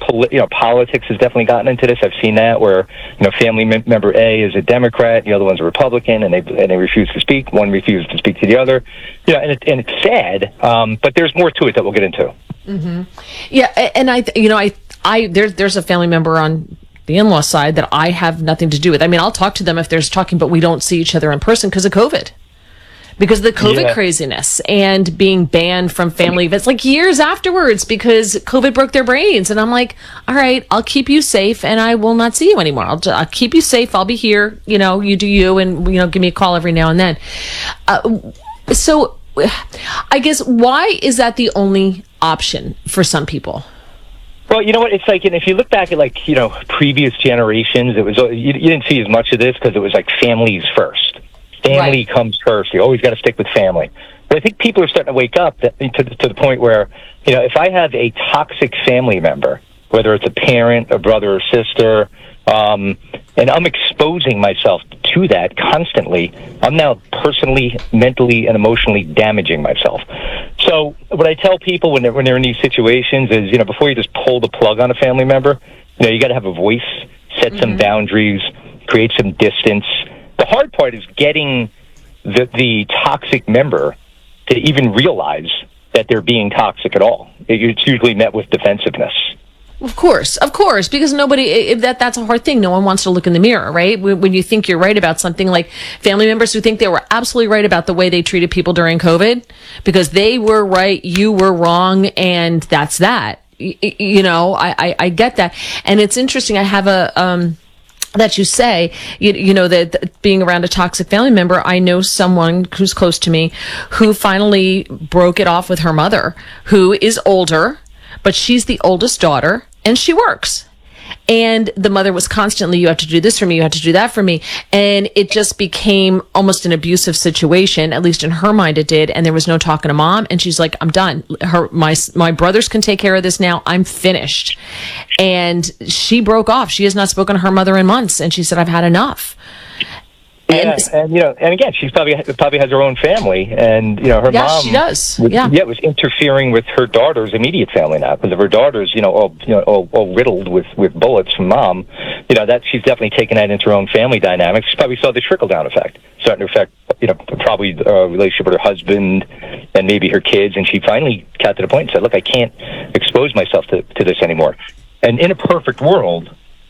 politics has definitely gotten into this. I've seen that where family member A is a Democrat, the other one's a Republican, and they refuse to speak. One refuses to speak to the other. And it's sad, but there's more to it that we'll get into. Mm-hmm. Yeah, and there's a family member on the in-law side that I have nothing to do with. I mean, I'll talk to them if there's talking, but we don't see each other in person because of COVID. Because of the COVID craziness and being banned from family events, like years afterwards, because COVID broke their brains. And I'm like, all right, I'll keep you safe and I will not see you anymore. I'll keep you safe. I'll be here. You do you, and, give me a call every now and then. So I guess, why is that the only option for some people? Well, you know what? It's like, and if you look back at previous generations, it was you didn't see as much of this because it was like families first. Family comes first. You always got to stick with family. But I think people are starting to wake up to the point where, if I have a toxic family member, whether it's a parent, a brother or sister, and I'm exposing myself to that constantly, I'm now personally, mentally, and emotionally damaging myself. So what I tell people when they're in these situations is, before you just pull the plug on a family member, you got to have a voice, set some boundaries, create some distance. The hard part is getting the toxic member to even realize that they're being toxic at all. It's usually met with defensiveness. Of course, because nobody, that's a hard thing. No one wants to look in the mirror, right? When you think you're right about something, like family members who think they were absolutely right about the way they treated people during COVID, because they were right, you were wrong, and that's that. I get that. And it's interesting. I have that you say, that being around a toxic family member, I know someone who's close to me who finally broke it off with her mother, who is older, but she's the oldest daughter and she works. And the mother was constantly, you have to do this for me, you have to do that for me. And it just became almost an abusive situation, at least in her mind it did. And there was no talking to mom. And she's like, I'm done. My brothers can take care of this now. I'm finished. And she broke off. She has not spoken to her mother in months. And she said, I've had enough. And again, she probably has her own family, and her mom. She does. Was interfering with her daughter's immediate family now, because of her daughter's, all riddled with bullets from mom. That she's definitely taken that into her own family dynamics. She probably saw the trickle down effect, starting to affect, probably a relationship with her husband and maybe her kids. And she finally got to the point and said, "Look, I can't expose myself to this anymore." And in a perfect world,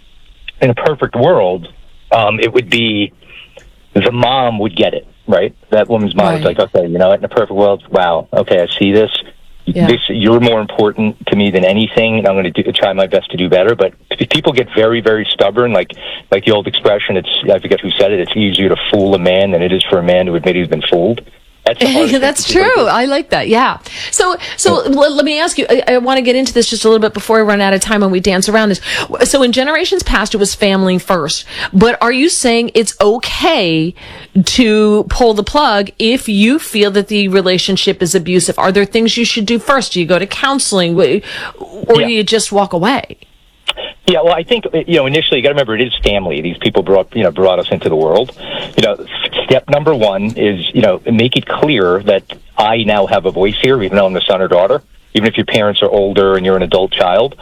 it would be. The mom would get it, right? That woman's mom was like, okay, in a perfect world, wow, okay, I see this. Yeah. You're more important to me than anything, and I'm going to try my best to do better. But if people get very, very stubborn, like the old expression, I forget who said it, it's easier to fool a man than it is for a man to admit he's been fooled. That's true. I like that. Yeah. So let me ask you, I want to get into this just a little bit before we run out of time and we dance around this. So in generations past, it was family first, but are you saying it's okay to pull the plug if you feel that the relationship is abusive? Are there things you should do first? Do you go to counseling or do you just walk away? Yeah, well, I think, initially, you got to remember, it is family. These people brought us into the world. Step number one is, make it clear that I now have a voice here, even though I'm the son or daughter. Even if your parents are older and you're an adult child,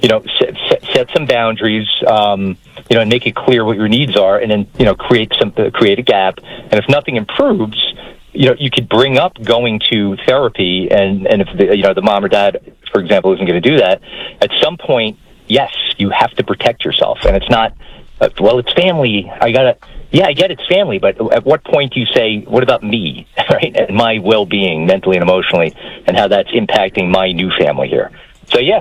set some boundaries, and make it clear what your needs are, and then, create a gap. And if nothing improves, you could bring up going to therapy, and if the mom or dad, for example, isn't going to do that, at some point, yes, you have to protect yourself. And it's not, it's family. I get it's family, but at what point do you say, what about me, right? And my well-being, mentally and emotionally, and how that's impacting my new family here. So yeah,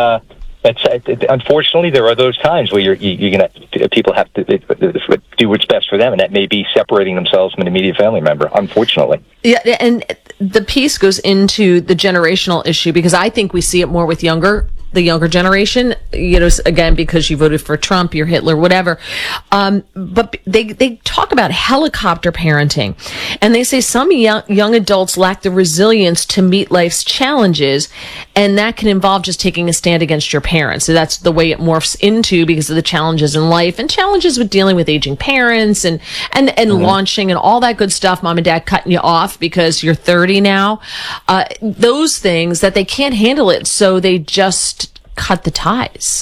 unfortunately, there are those times where people have to do what's best for them, and that may be separating themselves from an immediate family member, unfortunately. Yeah, and the piece goes into the generational issue, because I think we see it more with the younger generation, again, because you voted for Trump, you're Hitler, whatever. But they talk about helicopter parenting, and they say some young adults lack the resilience to meet life's challenges, and that can involve just taking a stand against your parents. So that's the way it morphs into, because of the challenges in life and challenges with dealing with aging parents and launching and all that good stuff. Mom and dad cutting you off because you're 30 now. Those things that they can't handle it, so they just cut the ties.